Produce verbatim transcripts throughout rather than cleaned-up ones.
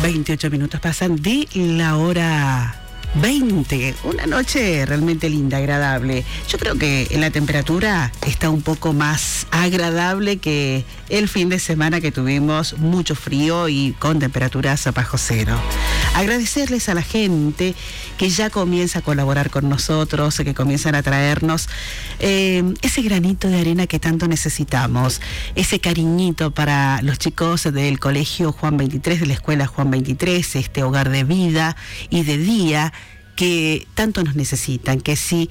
veintiocho minutos pasan de la hora veinte. Una noche realmente linda, agradable. Yo creo que la temperatura está un poco más agradable que el fin de semana que tuvimos mucho frío y con temperaturas bajo cero. Agradecerles a la gente que ya comienza a colaborar con nosotros, que comienzan a traernos eh, ese granito de arena que tanto necesitamos, ese cariñito para los chicos del Colegio Juan veintitrés, de la Escuela Juan veintitrés, este hogar de vida y de día que tanto nos necesitan, que sí...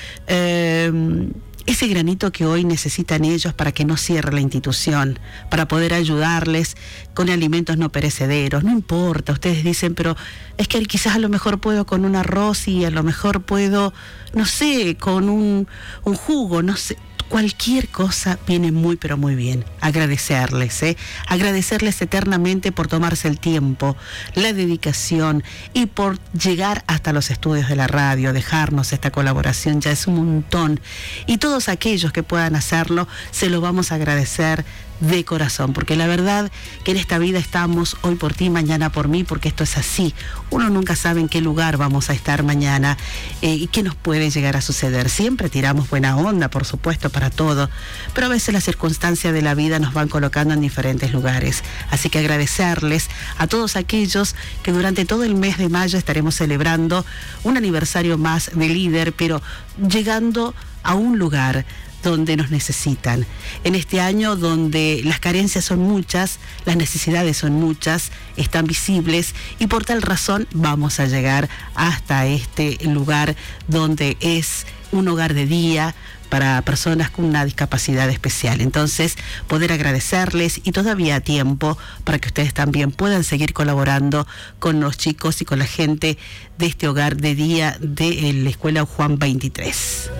Eh, ese granito que hoy necesitan ellos para que no cierre la institución, para poder ayudarles con alimentos no perecederos. No importa, ustedes dicen, pero es que quizás a lo mejor puedo con un arroz y a lo mejor puedo, no sé, con un, un jugo, no sé. Cualquier cosa viene muy, pero muy bien. Agradecerles, ¿eh? Agradecerles eternamente por tomarse el tiempo, la dedicación y por llegar hasta los estudios de la radio, dejarnos esta colaboración, ya es un montón. Y todos aquellos que puedan hacerlo, se lo vamos a agradecer de corazón, porque la verdad que en esta vida estamos hoy por ti, mañana por mí, porque esto es así. Uno nunca sabe en qué lugar vamos a estar mañana eh, y qué nos puede llegar a suceder. Siempre tiramos buena onda, por supuesto, para todo, pero a veces las circunstancias de la vida nos van colocando en diferentes lugares. Así que agradecerles a todos aquellos que durante todo el mes de mayo estaremos celebrando un aniversario más de Líder, pero llegando a un lugar donde nos necesitan. En este año donde las carencias son muchas, las necesidades son muchas, están visibles y por tal razón vamos a llegar hasta este lugar donde es un hogar de día para personas con una discapacidad especial. Entonces, poder agradecerles y todavía a tiempo para que ustedes también puedan seguir colaborando con los chicos y con la gente de este hogar de día de la Escuela Juan veintitrés.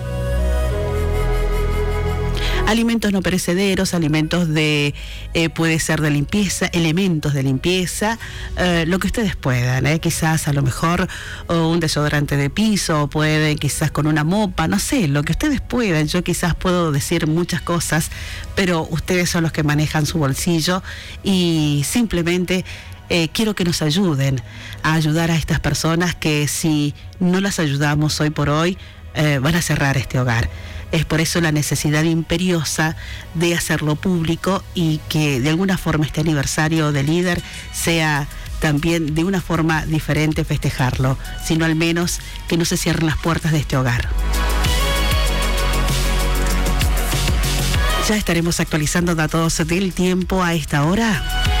Alimentos no perecederos, alimentos de, eh, puede ser de limpieza, elementos de limpieza, eh, lo que ustedes puedan, eh, quizás a lo mejor oh, un desodorante de piso, pueden quizás con una mopa, no sé, lo que ustedes puedan. Yo quizás puedo decir muchas cosas, pero ustedes son los que manejan su bolsillo y simplemente eh, quiero que nos ayuden a ayudar a estas personas que si no las ayudamos hoy por hoy, eh, van a cerrar este hogar. Es por eso la necesidad imperiosa de hacerlo público y que de alguna forma este aniversario de Líder sea también de una forma diferente festejarlo, sino al menos que no se cierren las puertas de este hogar. Ya estaremos actualizando datos del tiempo a esta hora.